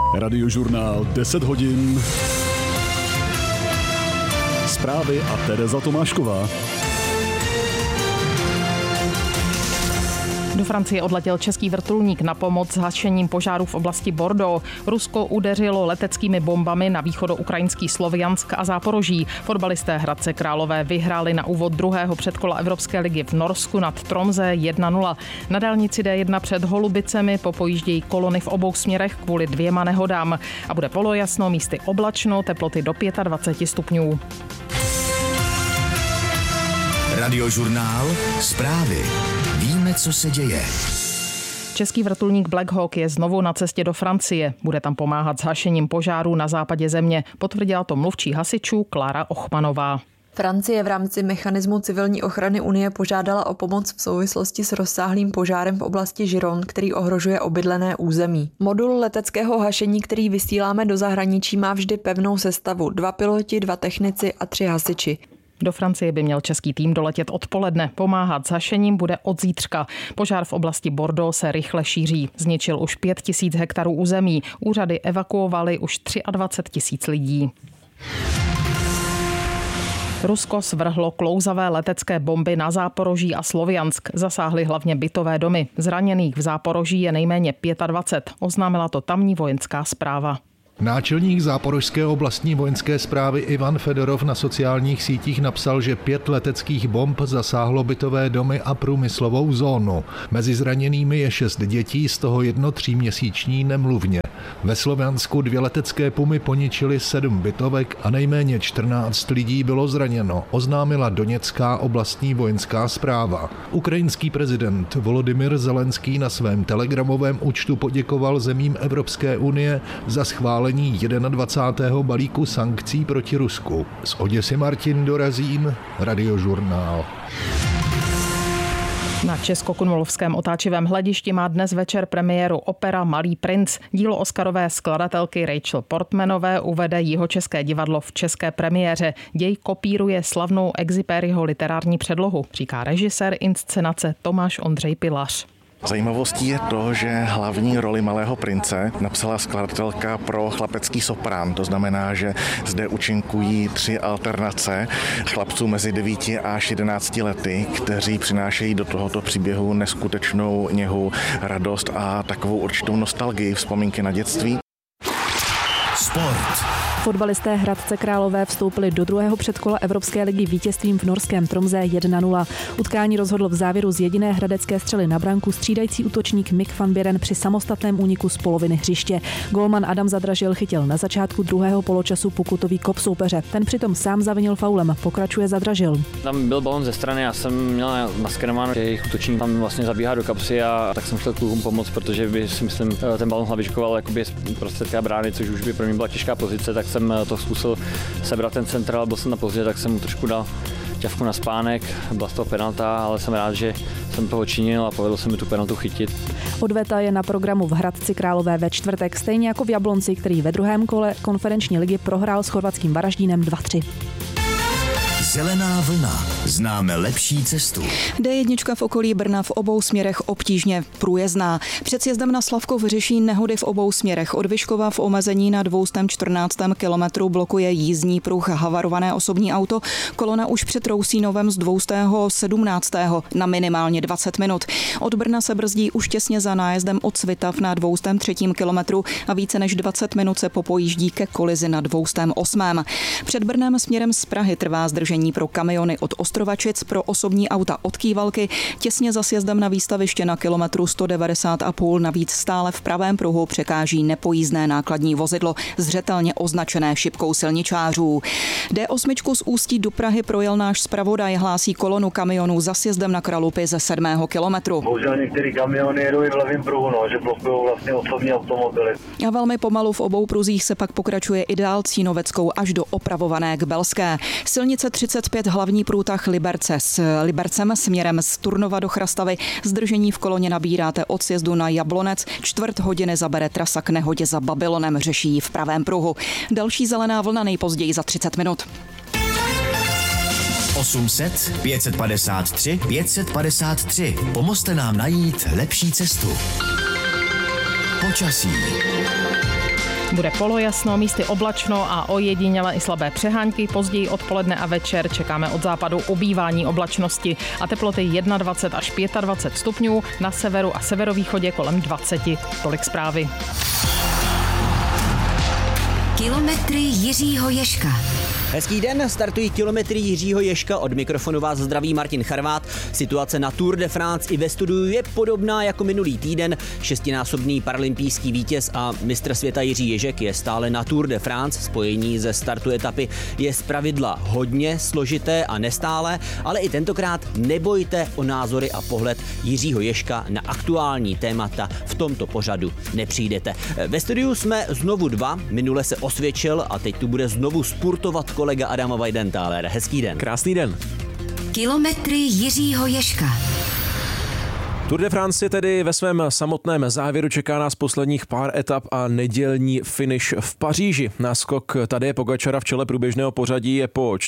Radiožurnál 10 hodin. Zprávy a Tereza Tomášková. Do Francie odletěl český vrtulník na pomoc s hašením požáru v oblasti Bordeaux. Rusko udeřilo leteckými bombami na východoukrajinský Sloviansk a Záporoží. Fotbalisté Hradce Králové vyhráli na úvod druhého předkola Evropské ligy v Norsku nad Tromsø 1-0. Na dálnici D1 před Holubicemi popojíždějí kolony v obou směrech kvůli 2 nehodám. A bude polojasno, místy oblačno, teploty do 25 stupňů. Radiožurnál, zprávy. Víme, co se děje. Český vrtulník Black Hawk je znovu na cestě do Francie. Bude tam pomáhat s hašením požárů na západě země. Potvrdila to mluvčí hasičů Klára Ochmanová. Francie v rámci mechanismu civilní ochrany Unie požádala o pomoc v souvislosti s rozsáhlým požárem v oblasti Gironde, který ohrožuje obydlené území. Modul leteckého hašení, který vysíláme do zahraničí, má vždy pevnou sestavu. 2 piloti, 2 technici a 3 hasiči. Do Francie by měl český tým doletět odpoledne. Pomáhat s hašením bude od zítřka. Požár v oblasti Bordeaux se rychle šíří. Zničil už 5 000 hektarů území. Úřady evakuovaly už 23 000 lidí. Rusko svrhlo klouzavé letecké bomby na Záporoží a Sloviansk. Zasáhly hlavně bytové domy. Zraněných v Záporoží je nejméně 25. Oznámila to tamní vojenská správa. Náčelník Záporožské oblastní vojenské správy Ivan Fedorov na sociálních sítích napsal, že 5 leteckých bomb zasáhlo bytové domy a průmyslovou zónu. Mezi zraněnými je 6 dětí, z toho 1 3měsíční nemluvně. Ve Sloviansku 2 letecké pumy poničily 7 bytovek a nejméně 14 lidí bylo zraněno, oznámila Doněcká oblastní vojenská správa. Ukrajinský prezident Volodymyr Zelenský na svém telegramovém účtu poděkoval zemím Evropské unie za schválení 21. balíku sankcí proti Rusku. Z Oděsy Martin Dorazín, Radiožurnál. Na Českokrumlovském otáčivém hledišti má dnes večer premiéru opera Malý princ. Dílo oscarové skladatelky Rachel Portmanové uvede Jihočeské divadlo v české premiéře. Děj kopíruje slavnou Exupéryho literární předlohu, říká režisér inscenace Tomáš Ondřej Pilař. Zajímavostí je to, že hlavní roli Malého prince napsala skladatelka pro chlapecký soprán. To znamená, že zde účinkují 3 alternace chlapců mezi 9 až 11 lety, kteří přinášejí do tohoto příběhu neskutečnou něhu, radost a takovou určitou nostalgii, vzpomínky na dětství. Sport. Fotbalisté Hradce Králové vstoupili do druhého předkola Evropské ligy vítězstvím v norském Tromsø 1-0. Utkání rozhodl v závěru z jediné hradecké střely na branku střídající útočník Mick van Buren při samostatném úniku z poloviny hřiště. Gólman Adam Zadražil chytil na začátku druhého poločasu pokutový kop soupeře. Ten přitom sám zavinil faulem, pokračuje Zadražil. Tam byl balon ze strany, já jsem měl naskenováno, že jejich útočník tam vlastně zabíhá do kapsy a tak jsem chtěl klukům pomoct, protože by si myslím ten balon hlavičkoval jakoby prostředka brány, což už by pro mě byla těžká pozice, tak jsem to zkusil sebrat ten centrál, byl jsem na pozdě, tak jsem mu trošku dal ťavku na spánek, byla z toho penalta, ale jsem rád, že jsem toho činil a povedlo se mi tu penaltu chytit. Odveta je na programu v Hradci Králové ve čtvrtek, stejně jako v Jablonci, který ve druhém kole konferenční ligy prohrál s chorvatským Varaždínem 2-3. Zelená vlna. Známe lepší cestu. D1 v okolí Brna v obou směrech obtížně průjezdná. Před sjezdem na Slavkov řeší nehody v obou směrech. Od Vyškova v omezení na 214. kilometru blokuje jízdní pruh havarované osobní auto. Kolona už před Rousínovem z 217. na minimálně 20 minut. Od Brna se brzdí už těsně za nájezdem od Svitav na 203. kilometru a více než 20 minut se popojíždí ke kolizi na 208. Před Brnem směrem z Prahy trvá zdržení pro kamiony od Ostrovačic, pro osobní auta od Kývalky, těsně za sjezdem na výstaviště na kilometru 190,5, navíc stále v pravém pruhu překáží nepojízdné nákladní vozidlo, zřetelně označené šipkou silničářů. D8 z Ústí do Prahy projel náš zpravodaj, hlásí kolonu kamionů za sjezdem na Kralupy ze 7. kilometru. Bohužel některé kamiony jedou i v levém pruhu, že blokují vlastně osobní automobily. A velmi pomalu v obou pruzích se pak pokračuje i dál Cínoveckou až do opravované k Belské. Silnice 35 hlavní průtah Liberce s Libercem směrem z Turnova do Chrastavy. Zdržení v koloně nabíráte od sjezdu na Jablonec. 1/4 hodiny zabere trasa k nehodě za Babylonem, řeší v pravém pruhu. Další zelená vlna nejpozději za 30 minut. 800 553 553. Pomozte nám najít lepší cestu. Počasí. Bude polojasno, místy oblačno a ojediněle i slabé přehánky. Později odpoledne a večer čekáme od západu ubývání oblačnosti a teploty 21 až 25 stupňů, na severu a severovýchodě kolem 20. Tolik zprávy. Kilometry Jiřího Ježka. Hezký den, startují kilometry Jiřího Ježka, od mikrofonu vás zdraví Martin Charvát. Situace na Tour de France i ve studiu je podobná jako minulý týden. 6násobný paralympijský vítěz a mistr světa Jiří Ježek je stále na Tour de France. Spojení ze startu etapy je zpravidla hodně složité a nestálé, ale i tentokrát nebojte o názory a pohled Jiřího Ježka na aktuální témata v tomto pořadu nepřijdete. Ve studiu jsme znovu dva, minule se osvědčil a teď tu bude znovu spurtovat kolega Adam Weidenthaler. Hezký den. Krásný den. Kilometry Jiřího Ježka. Tour de France je tedy ve svém samotném závěru, čeká nás posledních pár etap a nedělní finish v Paříži. Náskok Tadeje Pogačara v čele průběžného pořadí je po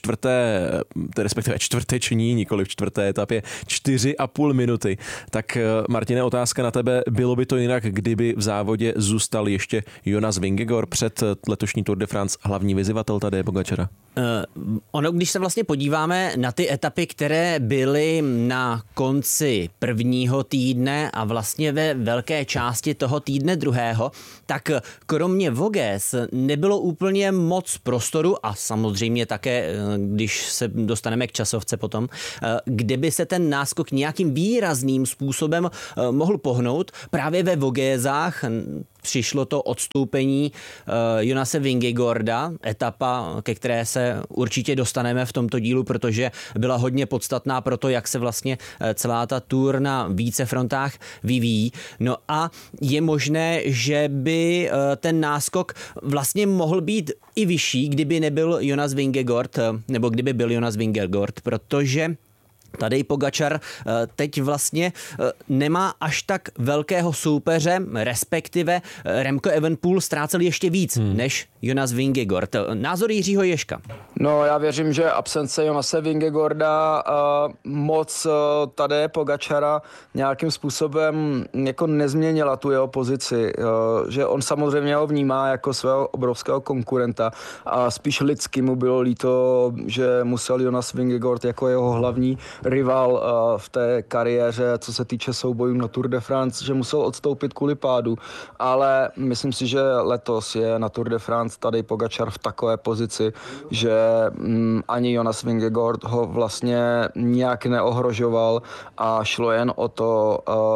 čtvrteční, nikoli v čtvrté etapě, 4,5 minuty. Tak Martine, otázka na tebe, bylo by to jinak, kdyby v závodě zůstal ještě Jonas Vingegaard, před letošní Tour de France hlavní vyzývatel Tadeje Pogačara? Ono, když se vlastně podíváme na ty etapy, které byly na konci prvního týdne a vlastně ve velké části toho týdne druhého, tak kromě Voges nebylo úplně moc prostoru a samozřejmě také, když se dostaneme k časovce potom, kde by se ten náskok nějakým výrazným způsobem mohl pohnout. Právě ve Vogesách přišlo to odstoupení Jonase Vingegaarda, etapa, ke které se určitě dostaneme v tomto dílu, protože byla hodně podstatná pro to, jak se vlastně celá ta tour na více frontách vyvíjí. No a je možné, že by ten náskok vlastně mohl být i vyšší, kdyby nebyl Jonas Vingegaard, nebo kdyby byl Jonas Vingegaard, protože Tadej Pogačar teď vlastně nemá až tak velkého soupeře, respektive Remco Evenepoel ztrácel ještě víc než Jonas Vingegaard. Názor Jiřího Ježka. No, já věřím, že absence Jonase Vingegaarda moc Tadeje Pogačara nějakým způsobem jako nezměnila tu jeho pozici, že on samozřejmě ho vnímá jako svého obrovského konkurenta a spíš lidsky mu bylo líto, že musel Jonas Vingegaard jako jeho hlavní rival v té kariéře, co se týče soubojů na Tour de France, že musel odstoupit kvůli pádu, ale myslím si, že letos je na Tour de France Tadej Pogačar v takové pozici, že ani Jonas Vingegaard ho vlastně nějak neohrožoval a šlo jen o to,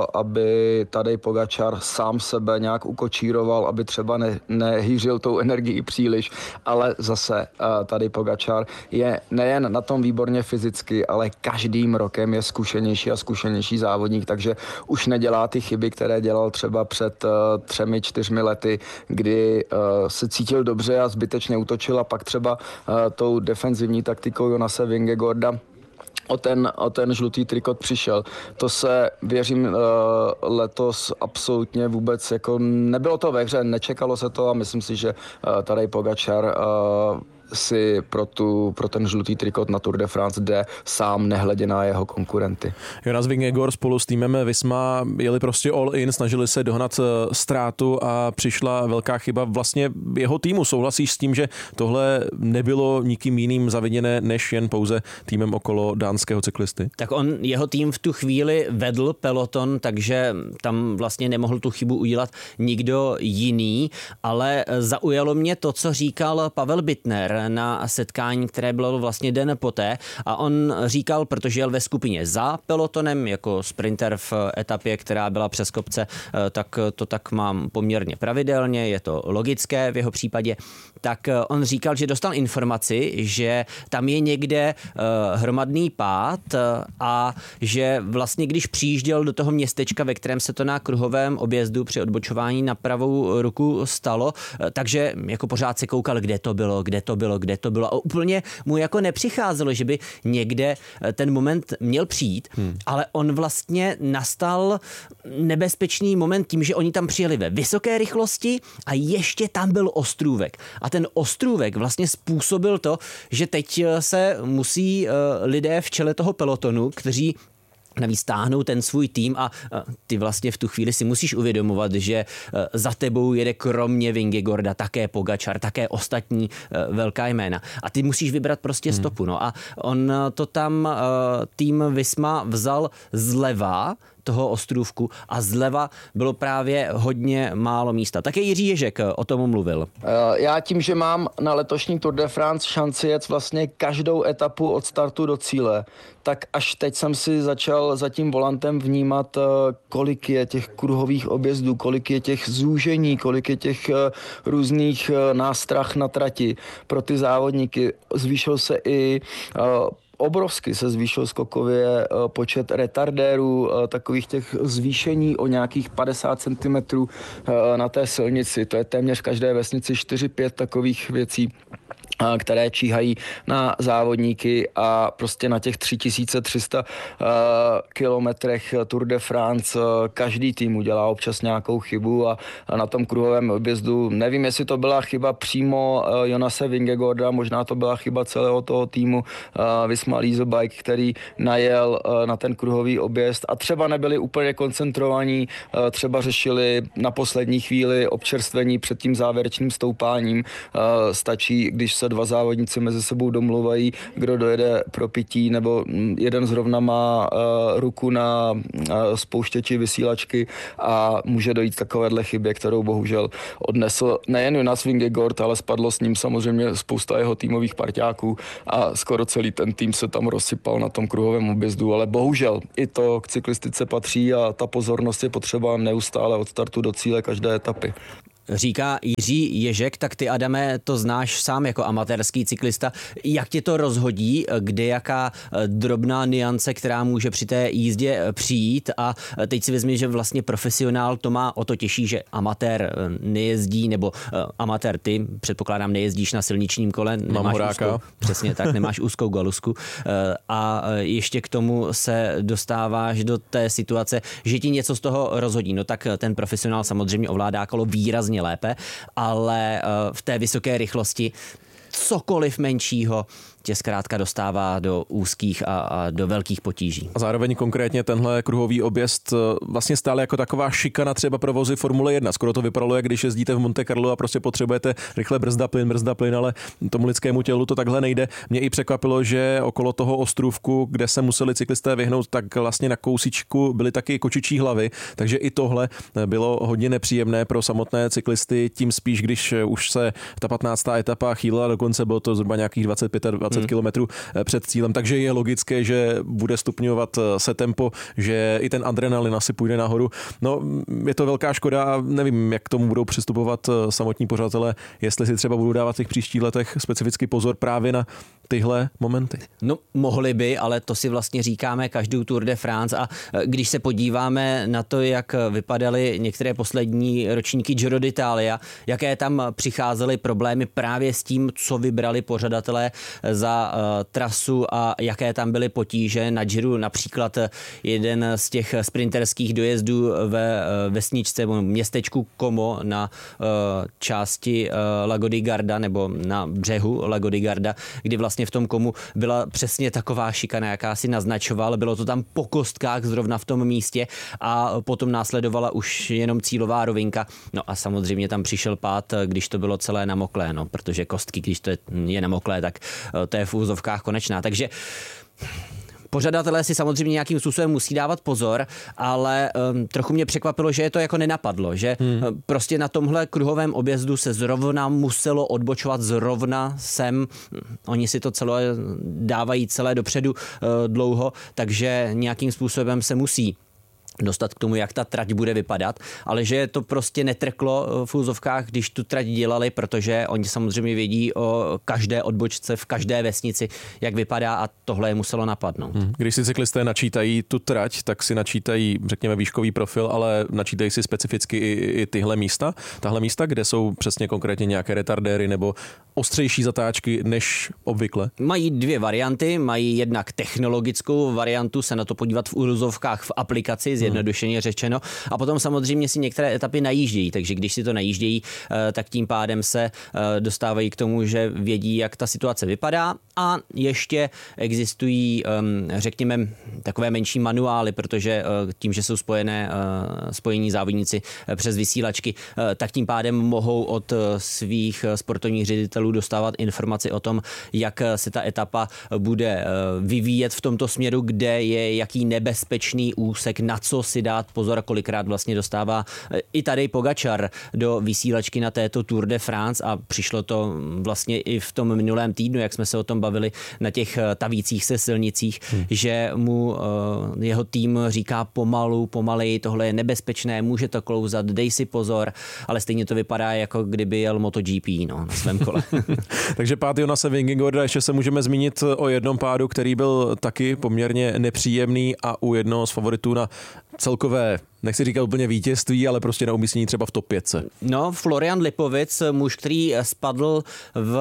aby Tadej Pogačar sám sebe nějak ukočíroval, aby třeba nehýřil tou energii příliš, ale zase Tadej Pogačar je nejen na tom výborně fyzicky, ale každým rokem je zkušenější a zkušenější závodník, takže už nedělá ty chyby, které dělal třeba před 3-4 lety, kdy se cítil dobře a zbytečně útočil a pak třeba tou defenzivní taktikou Jonase Vingegaarda o ten žlutý trikot přišel. To se, věřím, letos absolutně vůbec jako nebylo to ve hře, nečekalo se to a myslím si, že Tadej Pogačar si pro ten žlutý trikot na Tour de France jde sám, nehledě na jeho konkurenty. Jonas Vingegaard spolu s týmem Visma jeli prostě all in, snažili se dohnat ztrátu a přišla velká chyba vlastně jeho týmu. Souhlasíš s tím, že tohle nebylo nikým jiným zaviněné než jen pouze týmem okolo dánského cyklisty? Tak jeho tým v tu chvíli vedl peloton, takže tam vlastně nemohl tu chybu udělat nikdo jiný, ale zaujalo mě to, co říkal Pavel Bittner na setkání, které bylo vlastně den poté a on říkal, protože jel ve skupině za pelotonem jako sprinter v etapě, která byla přes kopce, tak to tak mám poměrně pravidelně, je to logické v jeho případě, tak on říkal, že dostal informaci, že tam je někde hromadný pád a že vlastně když přijížděl do toho městečka, ve kterém se to na kruhovém objezdu při odbočování na pravou ruku stalo, takže jako pořád se koukal, kde to bylo a úplně mu jako nepřicházelo, že by někde ten moment měl přijít, ale on vlastně nastal nebezpečný moment tím, že oni tam přijeli ve vysoké rychlosti a ještě tam byl ostrůvek. A ten ostrůvek vlastně způsobil to, že teď se musí lidé v čele toho pelotonu, kteří navíc táhnou ten svůj tým a ty vlastně v tu chvíli si musíš uvědomovat, že za tebou jede kromě Vingegaarda také Pogačar, také ostatní velká jména. A ty musíš vybrat prostě stopu. No a on to tam tým Visma vzal zleva toho ostrůvku a zleva bylo právě hodně málo místa. Také Jiří Ježek o tom mluvil. Já tím, že mám na letošní Tour de France šanci jet vlastně každou etapu od startu do cíle, tak až teď jsem si začal za tím volantem vnímat, kolik je těch kruhových objezdů, kolik je těch zúžení, kolik je těch různých nástrah na trati pro ty závodníky. Zvýšil se i obrovsky se zvýšil skokově počet retardérů, takových těch zvýšení o nějakých 50 cm na té silnici. To je téměř v každé vesnici 4-5 takových věcí, které číhají na závodníky a prostě na těch 3300 kilometrech Tour de France každý tým udělá občas nějakou chybu a na tom kruhovém objezdu, nevím, jestli to byla chyba přímo Jonase Vingegaarda, možná to byla chyba celého toho týmu Visma Lease Bike, který najel na ten kruhový objezd a třeba nebyli úplně koncentrovaní, třeba řešili na poslední chvíli občerstvení před tím závěrečným stoupáním. Stačí, když se dva závodníci mezi sebou domluvají, kdo dojede pro pití, nebo jeden zrovna má ruku na spouštěči vysílačky a může dojít takovéhle chybě, kterou bohužel odnesl nejen Jonas Vingegaard, ale spadlo s ním samozřejmě spousta jeho týmových parťáků a skoro celý ten tým se tam rozsypal na tom kruhovém objezdu, ale bohužel i to k cyklistice patří a ta pozornost je potřeba neustále od startu do cíle každé etapy. Říká Jiří Ježek, tak ty, Adame, to znáš sám jako amatérský cyklista. Jak tě to rozhodí, kde jaká drobná nuance, která může při té jízdě přijít a teď si vezmi, že vlastně profesionál to má o to těžší, že amatér nejezdí, nebo amatér ty, předpokládám, nejezdíš na silničním kole, nemáš úzkou, přesně tak, nemáš úzkou galusku a ještě k tomu se dostáváš do té situace, že ti něco z toho rozhodí. No tak ten profesionál samozřejmě ovládá kolo výrazně lépe, ale v té vysoké rychlosti cokoliv menšího tě zkrátka dostává do úzkých a do velkých potíží. A zároveň konkrétně tenhle kruhový objezd vlastně stále jako taková šikana třeba pro vozy Formule 1. Skoro to vypadalo, jak když jezdíte v Monte Carlo a prostě potřebujete rychle brzda plyn, ale tomu lidskému tělu to takhle nejde. Mě i překvapilo, že okolo toho ostrůvku, kde se museli cyklisté vyhnout, tak vlastně na kousíčku byly taky kočičí hlavy, takže i tohle bylo hodně nepříjemné pro samotné cyklisty, tím spíš, když už se ta 15. etapa chýlila, dokonce bylo to zhruba nějakých 25 kilometrů před cílem, takže je logické, že bude stupňovat se tempo, že i ten adrenalin asi půjde nahoru. No, je to velká škoda a nevím, jak k tomu budou přistupovat samotní pořadatelé, jestli si třeba budou dávat v těch příštích letech specifický pozor právě na tyhle momenty. No, mohli by, ale to si vlastně říkáme každou Tour de France a když se podíváme na to, jak vypadaly některé poslední ročníky Giro d'Italia, jaké tam přicházely problémy právě s tím, co vybrali pořadatelé za trasu a jaké tam byly potíže na Giro, například jeden z těch sprinterských dojezdů ve vesničce, městečku Como na části Lago di Garda nebo na břehu Lago di Garda, kdy vlastně v tom Komu byla přesně taková šikana, jaká si naznačoval, bylo to tam po kostkách zrovna v tom místě a potom následovala už jenom cílová rovinka. No a samozřejmě tam přišel pád, když to bylo celé namoklé, no, protože kostky, když to je namoklé, tak to je v úzovkách konečná. Takže pořadatelé si samozřejmě nějakým způsobem musí dávat pozor, ale trochu mě překvapilo, že je to jako nenapadlo, že prostě na tomhle kruhovém objezdu se zrovna muselo odbočovat zrovna sem. Oni si to celé dávají celé dopředu dlouho, takže nějakým způsobem se musí dostat k tomu, jak ta trať bude vypadat, ale že to prostě netrklo v úzovkách, když tu trať dělali, protože oni samozřejmě vědí o každé odbočce v každé vesnici, jak vypadá a tohle je muselo napadnout. Když si cyklisté načítají tu trať, tak si načítají, řekněme, výškový profil, ale načítají si specificky i tahle místa, kde jsou přesně konkrétně nějaké retardéry nebo ostřejší zatáčky než obvykle? Mají dvě varianty. Mají jednak technologickou variantu, se na to podívat v úvozovkách v aplikaci, zjednodušeně řečeno. A potom samozřejmě si některé etapy najíždějí, takže když si to najíždějí, tak tím pádem se dostávají k tomu, že vědí, jak ta situace vypadá. A ještě existují, řekněme, takové menší manuály, protože tím, že jsou spojení závodníci přes vysílačky, tak tím pádem mohou od svých sportovních ředitelů dostávat informaci o tom, jak se ta etapa bude vyvíjet v tomto směru, kde je jaký nebezpečný úsek, na co si dát pozor, kolikrát vlastně dostává i Tadej Pogačar do vysílačky na této Tour de France a přišlo to vlastně i v tom minulém týdnu, jak jsme se o tom bavili na těch tavících se silnicích, že mu jeho tým říká pomaleji, tohle je nebezpečné, může to klouzat, dej si pozor, ale stejně to vypadá, jako kdyby jel MotoGP na svém kole. Takže pád Jonase Vingegaarda, ještě se můžeme zmínit o jednom pádu, který byl taky poměrně nepříjemný a u jednoho z favoritů na celkové, nechci říkat úplně vítězství, ale prostě na umístění třeba v top 5. No, Florian Lipovic, muž, který spadl v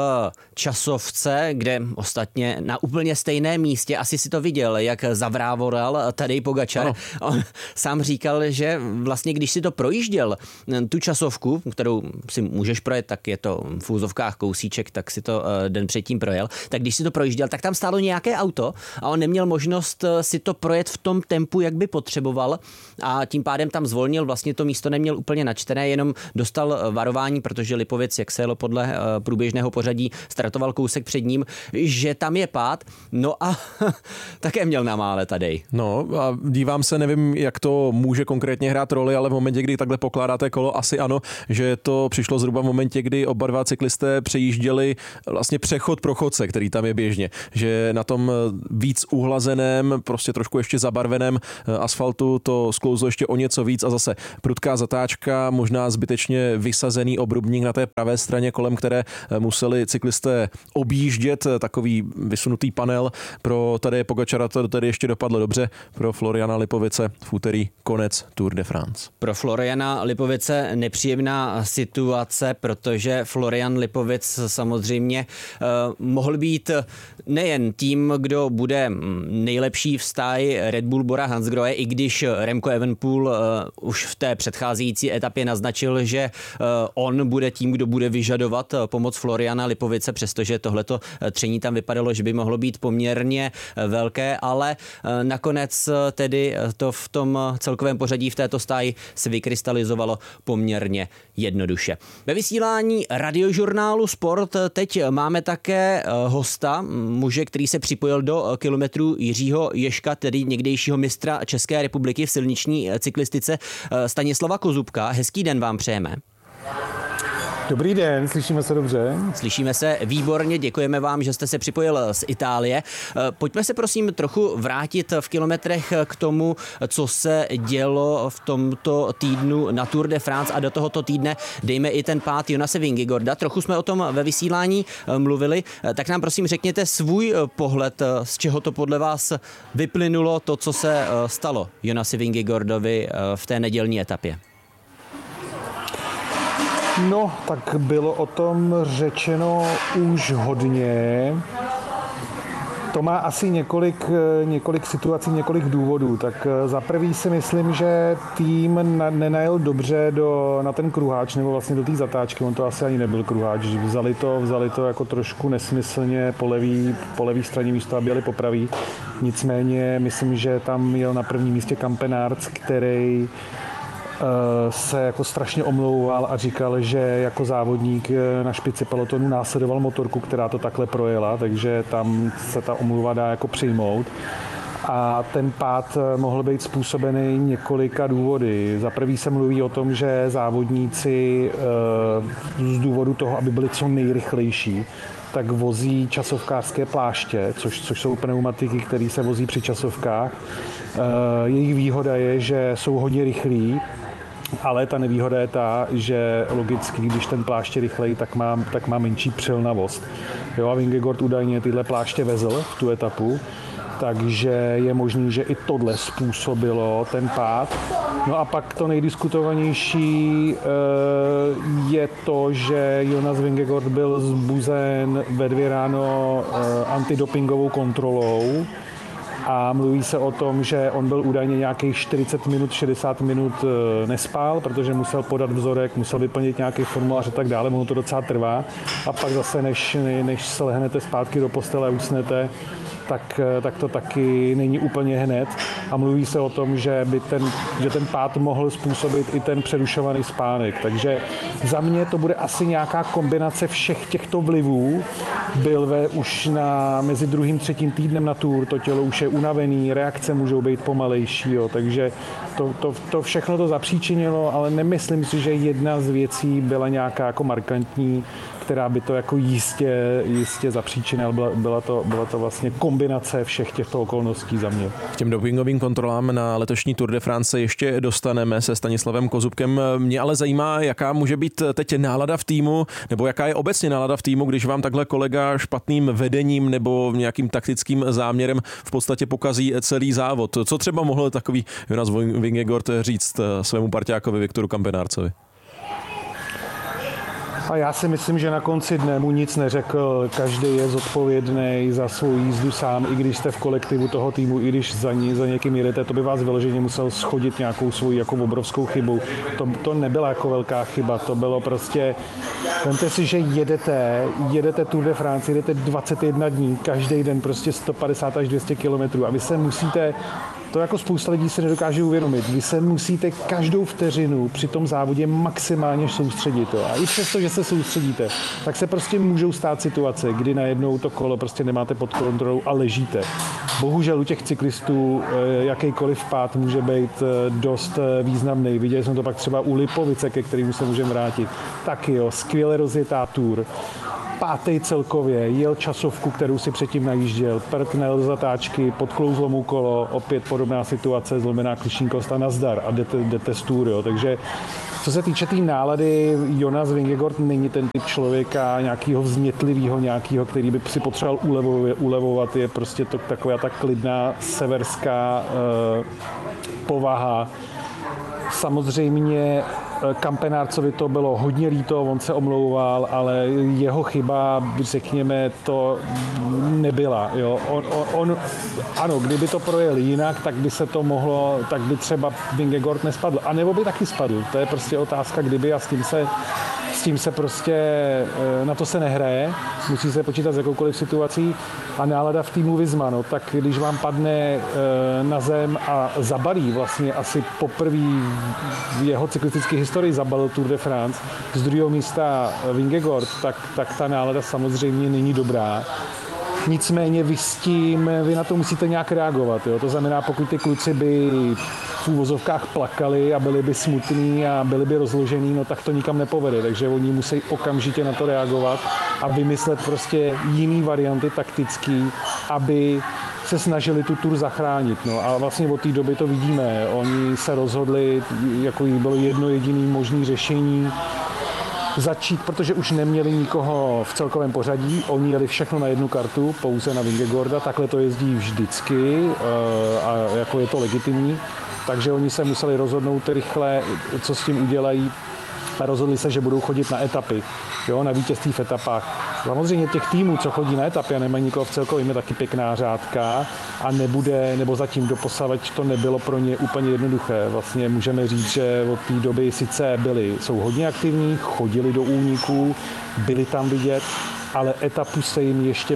časovce, kde ostatně na úplně stejném místě, asi si to viděl, jak zavrávoral Tadej Pogačar. Ano. On sám říkal, že vlastně když si to projížděl, tu časovku, kterou si můžeš projet, tak je to v úzovkách kousíček, tak si to den předtím projel, tak když si to projížděl, tak tam stálo nějaké auto a on neměl možnost si to projet v tom tempu, jak by potřeboval, a tím pádem tam zvolnil, vlastně to místo neměl úplně načtené, jenom dostal varování, protože Lipovic, jak se jelo podle průběžného pořadí, startoval kousek před ním, že tam je pád, no a také měl na mále Tadej. No a dívám se, nevím, jak to může konkrétně hrát roli, ale v momentě, kdy takhle pokládáte kolo, asi ano, že to přišlo zhruba v momentě, kdy oba dva cyklisté přejížděli vlastně přechod pro chodce, který tam je běžně, že na tom víc uhlazeném, prostě trošku ještě zabarveném asfaltu to sklouzlo ještě o něco víc a zase prudká zatáčka, možná zbytečně vysazený obrubník na té pravé straně, kolem které museli cyklisté objíždět, takový vysunutý panel. Pro Tadeje Pogačara to tedy ještě dopadlo dobře, pro Floriana Lipovice v úterý konec Tour de France. Pro Floriana Lipovice nepříjemná situace, protože Florian Lipovic samozřejmě mohl být nejen tím, kdo bude nejlepší v stáji Red Bull Bora Hansgrohe, i když Remco Evenepoel už v té předcházející etapě naznačil, že on bude tím, kdo bude vyžadovat pomoc Floriana Lipovice, přestože tohleto tření tam vypadalo, že by mohlo být poměrně velké, ale nakonec tedy to v tom celkovém pořadí v této stáji se vykrystalizovalo poměrně jednoduše. Ve vysílání radiožurnálu Sport teď máme také hosta, muže, který se připojil do kilometrů Jiřího Ježka, tedy někdejšího mistra České republiky v silniční cyklistice, Stanislava Kozubka. Hezký den vám přejeme. Dobrý den, slyšíme se dobře? Slyšíme se výborně, děkujeme vám, že jste se připojil z Itálie. Pojďme se prosím trochu vrátit v kilometrech k tomu, co se dělo v tomto týdnu na Tour de France a do tohoto týdne dejme i ten pád Jonase Vingegaarda. Trochu jsme o tom ve vysílání mluvili, tak nám prosím řekněte svůj pohled, z čeho to podle vás vyplynulo, to, co se stalo Jonasi Vingegaardovi v té nedělní etapě. No, tak bylo o tom řečeno už hodně. To má asi několik situací, několik důvodů. Tak za prvý si myslím, že tým nenajel dobře na ten kruháč, nebo vlastně do té zatáčky. On to asi ani nebyl kruháč. Vzali to jako trošku nesmyslně po levý straně místo, aby jeli po pravý. Nicméně myslím, že tam jel na prvním místě Campenaerts, který se jako strašně omlouval a říkal, že jako závodník na špici pelotonu následoval motorku, která to takhle projela, takže tam se ta omluva dá jako přijmout. A ten pád mohl být způsobený několika důvody. Za prvý se mluví o tom, že závodníci z důvodu toho, aby byli co nejrychlejší, tak vozí časovkářské pláště, což jsou pneumatiky, které se vozí při časovkách. Jejich výhoda je, že jsou hodně rychlí, ale ta nevýhoda je ta, že logicky, když ten plášť je rychlej, tak má menší přilnavost. Jo, a Vingegaard údajně tyhle pláště vezl v tu etapu, takže je možný, že i tohle způsobilo ten pád. No a pak to nejdiskutovanější je to, že Jonas Vingegaard byl zbuzen ve 2 ráno antidopingovou kontrolou a mluví se o tom, že on byl údajně nějakých 40 minut, 60 minut nespal, protože musel podat vzorek, musel vyplnit nějaký formulář a tak dále, mu to docela trvá. A pak zase, než se lehnete zpátky do postele a usnete, tak to taky není úplně hned. A mluví se o tom, že ten pád mohl způsobit i ten přerušovaný spánek. Takže za mě to bude asi nějaká kombinace všech těchto vlivů. Už mezi 2. a 3. týdnem na Tour, to tělo už je unavený, reakce můžou být pomalejší, jo, takže to všechno to zapříčinilo, ale nemyslím si, že jedna z věcí byla nějaká jako markantní, která by to jako jistě zapříčinila. Byla to vlastně kombinace všech těchto okolností za mě. K těm dopingovým kontrolám na letošní Tour de France ještě dostaneme se Stanislavem Kozubkem. Mě ale zajímá, jaká může být teď nálada v týmu, nebo jaká je obecně nálada v týmu, když vám takhle kolega špatným vedením nebo nějakým taktickým záměrem v podstatě pokazí celý závod. Co třeba mohl takový Jonas Vingegaard říct svému parťákovi Viktoru Kampenárcovi? A já si myslím, že na konci dne mu nic neřekl. Každý je zodpovědný za svou jízdu sám, i když jste v kolektivu toho týmu, i když za někým jedete, to by vás vyloženě musel schodit nějakou svoji jako obrovskou chybu. To nebyla jako velká chyba, to bylo prostě, vemte si, že jedete Tour de France, jedete 21 dní, každý den prostě 150 až 200 kilometrů a vy se musíte, to jako spousta lidí se nedokáže uvědomit. Vy se musíte každou vteřinu při tom závodě maximálně soustředit. Jo. A i přesto, že se soustředíte, tak se prostě můžou stát situace, kdy najednou to kolo prostě nemáte pod kontrolou a ležíte. Bohužel u těch cyklistů jakýkoliv pád může být dost významný. Viděli jsme to pak třeba u Lipovice, ke kterému se můžeme vrátit. Taky jo, skvěle rozjetá Tour. 5. celkově, jel časovku, kterou si předtím najížděl, prtnel z zatáčky, podklouzlo mu kolo, opět podobná situace, zlomená klíční kost a nazdar a jdete z Tour, jo. Takže co se týče té nálady, Jonas Vingegaard není ten typ člověka nějakého vznětlivého, nějakého, který by si potřeboval ulevovat, je prostě taková ta klidná severská povaha. Samozřejmě Kampenárcovi to bylo hodně líto, on se omlouval, ale jeho chyba, řekněme, to nebyla. Jo. Ano, kdyby to projel jinak, tak by se to mohlo, tak by třeba Vingegaard nespadl. A nebo by taky spadl. To je prostě otázka, kdyby a s tím se prostě, na to se nehraje, musí se počítat s jakoukoliv situací a nálada v týmu Visma, no, tak když vám padne na zem a zabalí vlastně asi poprvé v jeho cyklistické historii zabalil Tour de France z 2. místa Vingegaard, tak ta nálada samozřejmě není dobrá. Nicméně vy na to musíte nějak reagovat. Jo? To znamená, pokud ty kluci by v úvozovkách plakali a byli by smutní a byli by rozložení, no tak to nikam nepovede. Takže oni musí okamžitě na to reagovat a vymyslet prostě jiný varianty taktický, aby se snažili tu Tour zachránit. No a vlastně od té doby to vidíme. Oni se rozhodli, jako bylo jedno jediné možné řešení, začít, protože už neměli nikoho v celkovém pořadí, oni jeli všechno na jednu kartu, pouze na Vingegaarda, takhle to jezdí vždycky a jako je to legitimní, takže oni se museli rozhodnout rychle, co s tím udělají a rozhodli se, že budou chodit na etapy, jo, na vítězství v etapách. Samozřejmě těch týmů, co chodí na etapy a nemají nikoho v celkovém, je taky pěkná řádka a nebude, nebo zatím doposavač to nebylo pro ně úplně jednoduché. Vlastně můžeme říct, že od té doby sice jsou hodně aktivní, chodili do úniků, byli tam vidět, ale etapu se jim ještě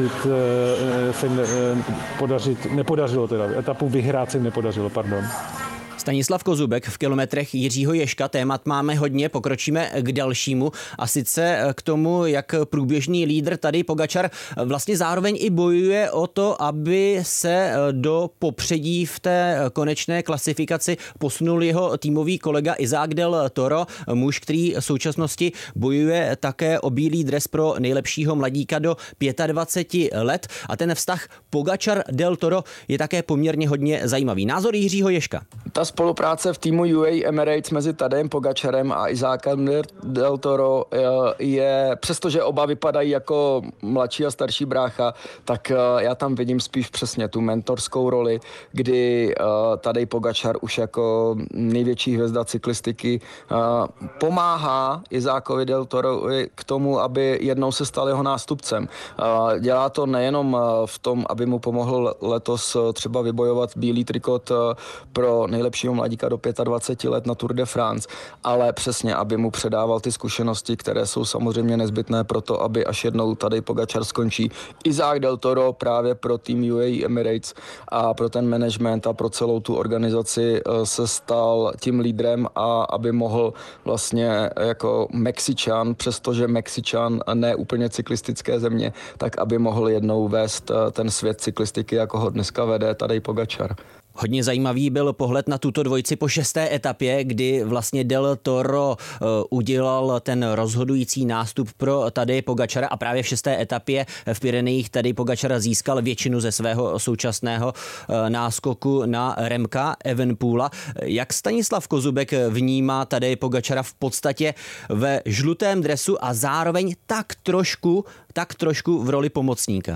nepodařilo teda. Etapu vyhrát se jim nepodařilo, pardon. Stanislav Kozubek v kilometrech Jiřího Ježka. Témat máme hodně, pokročíme k dalšímu a sice k tomu, jak průběžný lídr Tadej Pogačar vlastně zároveň i bojuje o to, aby se do popředí v té konečné klasifikaci posunul jeho týmový kolega Isaac del Toro, muž, který v současnosti bojuje také o bílý dres pro nejlepšího mladíka do 25 let a ten vztah Pogačar del Toro je také poměrně hodně zajímavý. Názor Jiřího Ježka. Ta spolupráce v týmu UAE Emirates mezi Tadejem Pogačarem a Isákem del Toro je, přestože oba vypadají jako mladší a starší brácha, tak já tam vidím spíš přesně tu mentorskou roli, kdy Tadej Pogačar už jako největší hvězda cyklistiky pomáhá Isákovi del Toro k tomu, aby jednou se stal jeho nástupcem. Dělá to nejenom v tom, aby mu pomohl letos třeba vybojovat bílý trikot pro nejlepšího mladíka do 25 let na Tour de France, ale přesně, aby mu předával ty zkušenosti, které jsou samozřejmě nezbytné pro to, aby až jednou Tadej Pogačar skončí. Isák del Toro právě pro tým UAE Emirates a pro ten management a pro celou tu organizaci se stal tím lídrem a aby mohl vlastně jako Mexičan, přestože Mexičan ne úplně cyklistické země, tak aby mohl jednou vést ten svět cyklistiky, jako ho dneska vede Tadej Pogačar. Hodně zajímavý byl pohled na tuto dvojici po 6. etapě, kdy vlastně Del Toro udělal ten rozhodující nástup pro Tadeje Pogačara a právě v 6. etapě v Pyrenejích Tadej Pogačar získal většinu ze svého současného náskoku na Remka Evenepoela. Jak Stanislav Kozubek vnímá Tadeje Pogačara v podstatě ve žlutém dresu a zároveň tak trošku v roli pomocníka?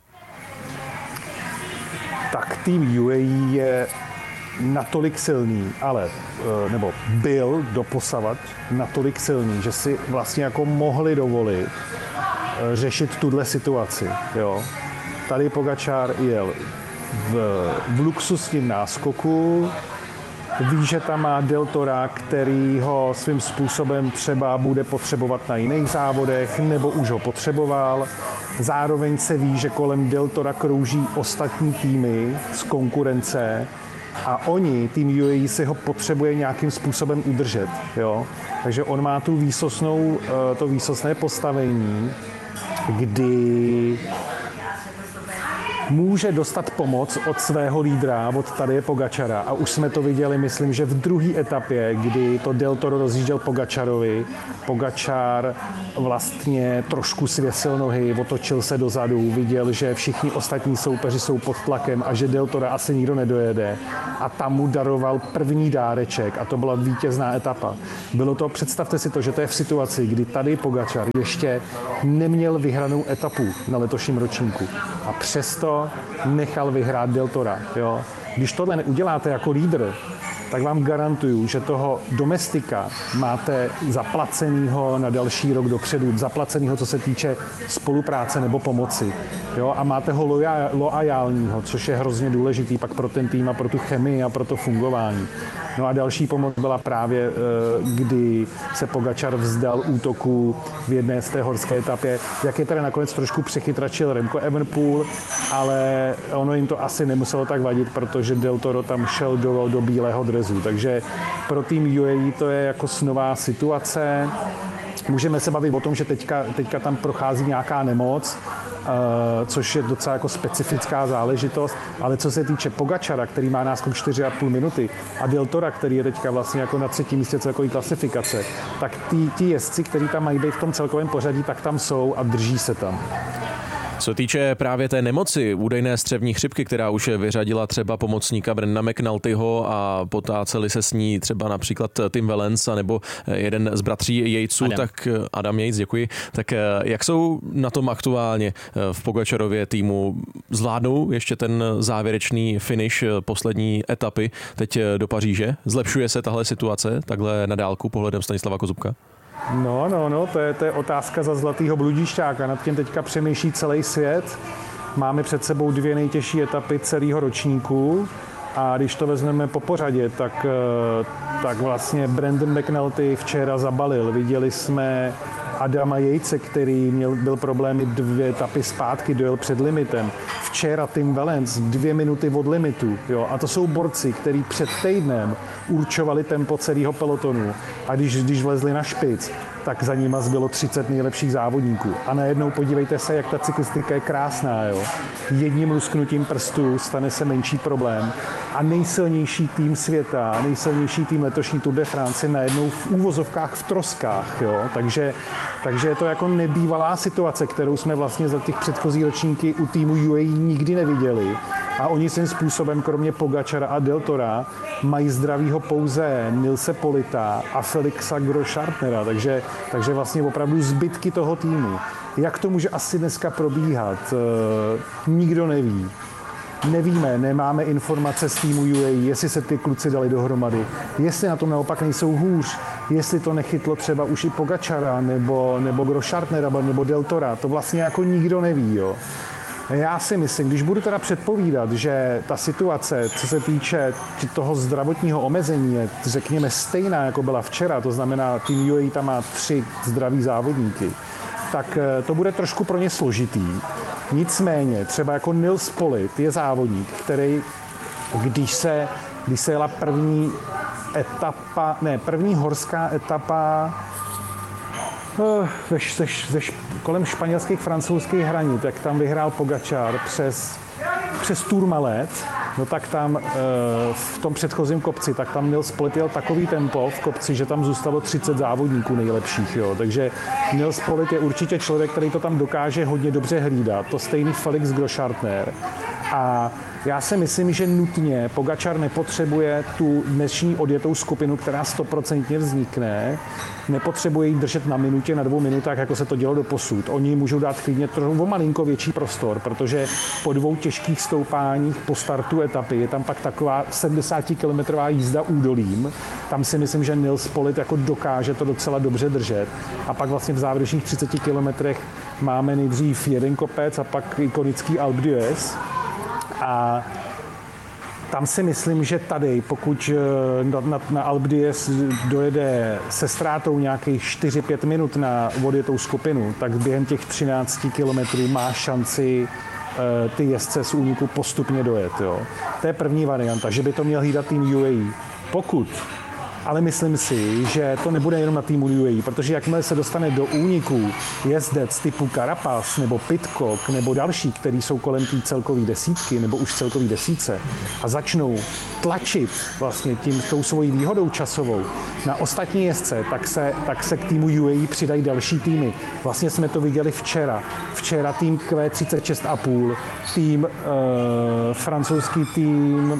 Tak tým UAE je natolik silný, nebo byl doposavad natolik silný, že si vlastně jako mohli dovolit řešit tuhle situaci. Jo. Tady Pogačar jel v luxusním náskoku, ví, že tam má Del Tora, který ho svým způsobem třeba bude potřebovat na jiných závodech, nebo už ho potřeboval. Zároveň se ví, že kolem Del Tora krouží ostatní týmy z konkurence a oni, tým UAE, si ho potřebuje nějakým způsobem udržet. Jo? Takže on má to výsostné postavení, kdy může dostat pomoc od svého lídra, od Tadeje Pogačara. A už jsme to viděli, myslím, že v druhé etapě, kdy to Del Toro rozjížděl Pogačarovi. Pogačar vlastně trošku svěsil nohy, otočil se dozadu, viděl, že všichni ostatní soupeři jsou pod tlakem a že Del Tora asi nikdo nedojede. A tam mu daroval první dáreček a to byla vítězná etapa. Bylo to, představte si to, že to je v situaci, kdy Tadej Pogačar ještě neměl vyhranou etapu na letošním ročníku. A přesto nechal vyhrát Del Tora. Jo? Když tohle neuděláte jako lídr, tak vám garantuju, že toho domestika máte zaplacenýho na další rok dopředu, zaplacenýho, co se týče spolupráce nebo pomoci. Jo? A máte ho loajálního, což je hrozně důležitý pak pro ten tým a pro tu chemii a pro to fungování. No a další pomoc byla právě, kdy se Pogačar vzdal útoku v jedné z té horské etapě, jak je teda nakonec trošku přechytračil Remco Evenepoel, ale ono jim to asi nemuselo tak vadit, protože Del Toro tam šel do bílého dresu. Takže pro tým UAE to je jako snová situace. Můžeme se bavit o tom, že teďka tam prochází nějaká nemoc, což je docela jako specifická záležitost, ale co se týče Pogačara, který má náskok 4,5 minuty a Del Tora, který je teďka vlastně jako na 3. místě celkové klasifikace, tak ti jezdci, kteří tam mají být v tom celkovém pořadí, tak tam jsou a drží se tam. Co týče právě té nemoci, údajné střevní chřipky, která už vyřadila třeba pomocníka Brendana McNultyho a potáceli se s ní třeba například Tim Wellens nebo jeden z bratří Yatesů, tak Adam Yates, děkuji. Tak jak jsou na tom aktuálně v Pogačarově týmu? Zvládnou ještě ten závěrečný finish poslední etapy teď do Paříže? Zlepšuje se tahle situace takhle na dálku pohledem Stanislava Kozubka? No, to je otázka za zlatýho bludišťáka. Nad tím teďka přemýšlí celý svět. Máme před sebou 2 nejtěžší etapy celého ročníku a když to vezmeme po pořadě, tak vlastně Brendan McNulty včera zabalil. Viděli jsme Adama Yatese, který byl problémy 2 etapy zpátky, dojel před limitem. Včera Tim Wellens 2 minuty od limitu. Jo? A to jsou borci, kteří před týdnem určovali tempo celého pelotonu. A když vlezli na špic, tak za nima zbylo 30 nejlepších závodníků. A najednou podívejte se, jak ta cyklistika je krásná. Jo? Jedním lusknutím prstů stane se menší problém. A nejsilnější tým světa, nejsilnější tým letošní Tour de France najednou v úvozovkách v troskách. Jo? Takže je to jako nebývalá situace, kterou jsme vlastně za těch předchozí ročníky u týmu UAE nikdy neviděli. A oni svým způsobem, kromě Pogačara a Deltora, mají zdravýho pouze Nilse Polita a Felixa Grossschartnera, takže vlastně opravdu zbytky toho týmu. Jak to může asi dneska probíhat? Nikdo neví. Nevíme, nemáme informace z týmu UAE, jestli se ty kluci dali dohromady, jestli na tom naopak nejsou hůř, jestli to nechytlo třeba už i Pogačara, nebo Grossschartnera, nebo Deltora, to vlastně jako nikdo neví, jo. Já si myslím, když budu teda předpovídat, že ta situace, co se týče toho zdravotního omezení, je, řekněme, stejná, jako byla včera, to znamená, tým UAE tam má 3 zdraví závodníky, tak to bude trošku pro ně složitý. Nicméně, třeba jako Nils Polit je závodník, který, když se jela první horská etapa kolem španělských francouzských hranic, tak tam vyhrál Pogačar přes Tourmalet, no tak tam v tom předchozím kopci, tak tam Nils Polit jel takový tempo v kopci, že tam zůstalo 30 závodníků nejlepších, jo. Takže Nils Polit je určitě člověk, který to tam dokáže hodně dobře hlídat. To stejný Felix Grossschartner. A já si myslím, že nutně Pogačar nepotřebuje tu dnešní odjetou skupinu, která 100% vznikne, nepotřebuje ji držet na minutě, na 2 minutách, jako se to dělo doposud. Oni můžou dát klidně trochu malinko větší prostor, protože po 2 těžkých stoupáních po startu etapy je tam pak taková 70-kilometrová jízda údolím. Tam si myslím, že Nils Polit jako dokáže to docela dobře držet. A pak vlastně v závěrečných 30 kilometrech máme nejdřív jeden kopec a pak ikonický Alpe d'Huez. A tam si myslím, že tady, pokud na Alpe d'Huez dojede se ztrátou nějakých 4-5 minut na odjetou skupinu, tak během těch 13 kilometrů má šanci ty jezdce z úniku postupně dojet. Jo. To je první varianta, že by to měl hlídat tým UAE. Pokud, ale myslím si, že to nebude jenom na týmu UAE, protože jakmile se dostane do úniku jezdec typu Carapaz nebo Pidcock nebo další, který jsou kolem té celkové desítky nebo už celkové desítce a začnou tlačit vlastně tou svojí výhodou časovou na ostatní jezdce, tak se k týmu UAE přidají další týmy. Vlastně jsme to viděli včera. Včera tým Q36,5, tým francouzský tým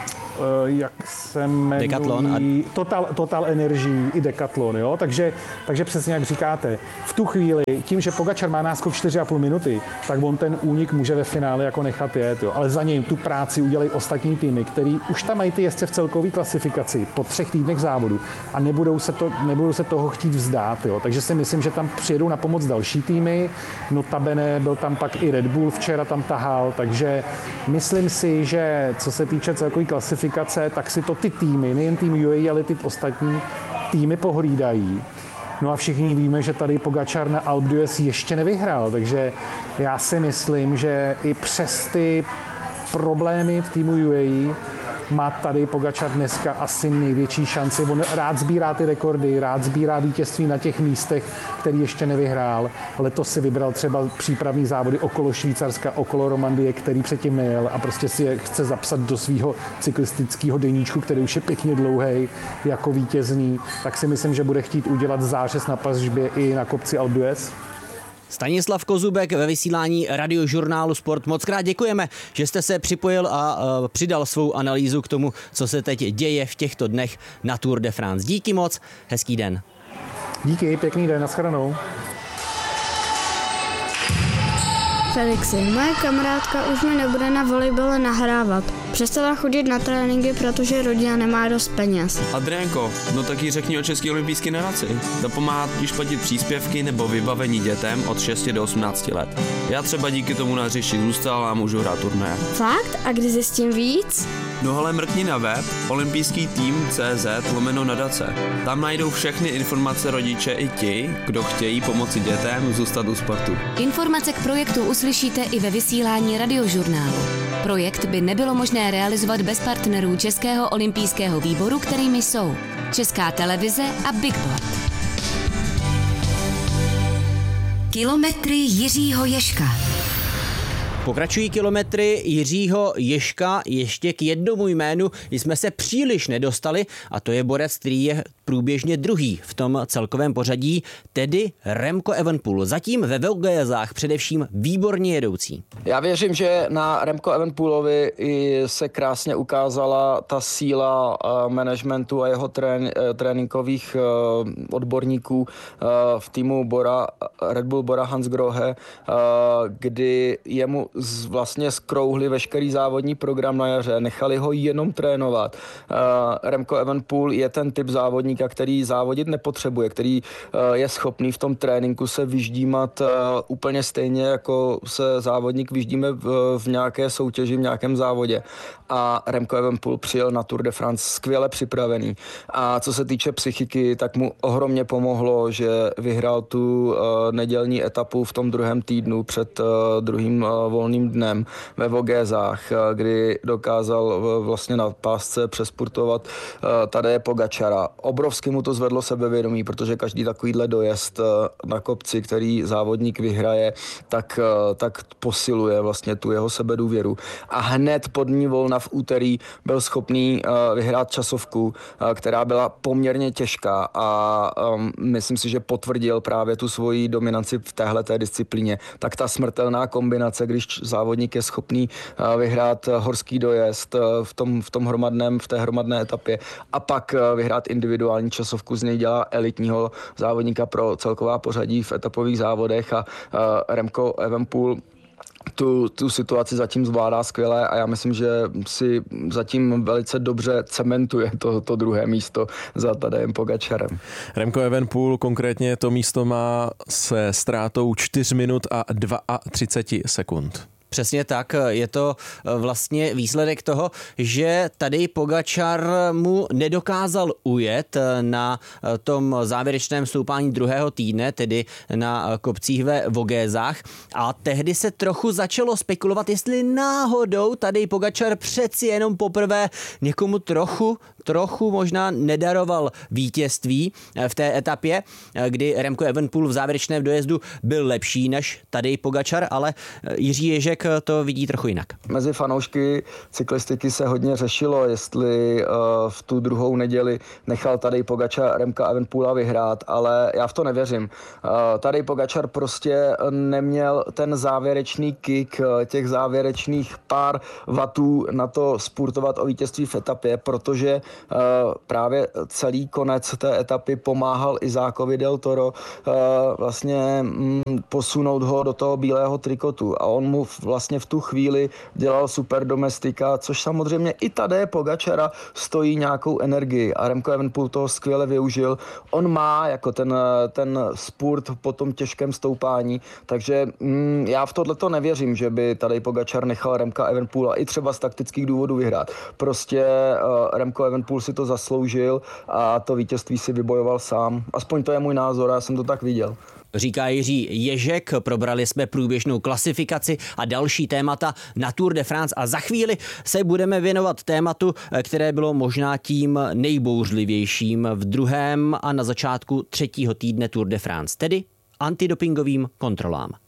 jak se jmenují, Decathlon Total Energy i Decathlon, jo? Takže přesně jak říkáte, v tu chvíli, tím, že Pogačar má náskok 4,5 minuty, tak on ten únik může ve finále jako nechat jet, jo? Ale za něj tu práci udělají ostatní týmy, který už tam mají ty jezdce v celkové klasifikaci po 3 týdnech závodu a nebudou se toho chtít vzdát, jo? Takže si myslím, že tam přijedou na pomoc další týmy, notabene byl tam pak i Red Bull včera tam tahal, takže myslím si, že co se týče celkové klasifikace, tak si to ty týmy, nejen tým UAE, ale ty ostatní týmy pohlídají. No a všichni víme, že tady Pogačar na Alpe d'Huez ještě nevyhrál, takže já si myslím, že i přes ty problémy v týmu UAE má tady Pogačar dneska asi největší šanci. On rád sbírá ty rekordy, rád sbírá vítězství na těch místech, který ještě nevyhrál. Letos si vybral třeba přípravní závody okolo Švýcarska, okolo Romandie, který předtím nejel a prostě si je chce zapsat do svého cyklistického deníčku, který už je pěkně dlouhý jako vítězný. Tak si myslím, že bude chtít udělat zářez na pažbě i na kopci Alpe d'Huez. Stanislav Kozubek ve vysílání Radiožurnálu Sport. Moc krát děkujeme, že jste se připojil a přidal svou analýzu k tomu, co se teď děje v těchto dnech na Tour de France. Díky moc, hezký den. Díky, pěkný den, nashledanou. Felixi, moje kamarádka už mi nebude na volejbale nahrávat. Přestala chodit na tréninky, protože rodina nemá dost peněz. Adriánko, no tak jí řekni o České olympijské nadaci. To pomáhá totiž platit příspěvky nebo vybavení dětem od 6 do 18 let. Já třeba díky tomu na hřišti zůstal a můžu hrát turnaje. Fakt? A kdy zjistím víc? No ale mrkni na web olympijský-tým.cz/nadace. Tam najdou všechny informace rodiče i ti, kdo chtějí pomoci dětem zůstat u sportu. Informace k projektu uslyšíte i ve vysílání Radiožurnálu. Projekt by nebylo možné realizovat bez partnerů Českého olympijského výboru, kterými jsou Česká televize a Bigboard. Kilometry Jiřího Ježka. Pokračují kilometry Jiřího Ježka. Ještě k jednomu jménu jsme se příliš nedostali a to je borec, který je průběžně druhý v tom celkovém pořadí, tedy Remco Evenepoel. Zatím ve Vogésách především výborně jedoucí. Já věřím, že na Remco Evenepoelovi se krásně ukázala ta síla managementu a jeho tréninkových odborníků v týmu Red Bull Bora Hansgrohe, kdy jemu vlastně skrouhli veškerý závodní program na jaře, nechali ho jenom trénovat. Remco Evenepoel je ten typ závodníka, který závodit nepotřebuje, který je schopný v tom tréninku se vyždímat úplně stejně, jako se závodník vyždíme v nějaké soutěži, v nějakém závodě. A Remco Evenepoel přijel na Tour de France skvěle připravený. A co se týče psychiky, tak mu ohromně pomohlo, že vyhrál tu nedělní etapu v tom druhém týdnu před druhým volným dnem ve Vogésách, kdy dokázal vlastně na pásce přespurtovat Tadeje Pogačara. Obrovsky mu to zvedlo sebevědomí, protože každý takovýhle dojezd na kopci, který závodník vyhraje, tak posiluje vlastně tu jeho sebedůvěru. A hned pod ní volna v úterý byl schopný vyhrát časovku, která byla poměrně těžká a myslím si, že potvrdil právě tu svoji dominanci v téhleté disciplíně. Tak ta smrtelná kombinace, když závodník je schopný vyhrát horský dojezd v té hromadné etapě a pak vyhrát individuální časovku, z něj dělá elitního závodníka pro celková pořadí v etapových závodech a Remco Evenepoel tu situaci zatím zvládá skvěle a já myslím, že si zatím velice dobře cementuje to druhé místo za Tadejem Pogačarem. Remco Evenepoel konkrétně to místo má se ztrátou 4 minut a 32 sekund. Přesně tak, je to vlastně výsledek toho, že tady Pogačar mu nedokázal ujet na tom závěrečném stoupání druhého týdne, tedy na kopcích ve Vogésách a tehdy se trochu začalo spekulovat, jestli náhodou tady Pogačar přeci jenom poprvé někomu trochu možná nedaroval vítězství v té etapě, kdy Remco Evenepoel v závěrečném dojezdu byl lepší než tady Pogačar, ale Jiří Ježek to vidí trochu jinak. Mezi fanoušky cyklistiky se hodně řešilo, jestli v tu druhou neděli nechal Tadej Pogačar Remca Evenepoela vyhrát, ale já v to nevěřím. Tadej Pogačar prostě neměl ten závěrečný kick, těch závěrečných pár vatů na to spurtovat o vítězství v etapě, protože právě celý konec té etapy pomáhal Izákovi del Toro vlastně posunout ho do toho bílého trikotu a on mu vlastně v tu chvíli dělal super domestika, což samozřejmě i Tadeje Pogačara stojí nějakou energii a Remco Evenepoel toho skvěle využil. On má jako ten spurt po tom těžkém stoupání, takže já v tohleto nevěřím, že by Tadej Pogačar nechal Remca Evenepoela i třeba z taktických důvodů vyhrát. Prostě Remco Evenepoel si to zasloužil a to vítězství si vybojoval sám. Aspoň to je můj názor, já jsem to tak viděl. Říká Jiří Ježek, probrali jsme průběžnou klasifikaci a další témata na Tour de France a za chvíli se budeme věnovat tématu, které bylo možná tím nejbouřlivějším v druhém a na začátku třetího týdne Tour de France, tedy antidopingovým kontrolám.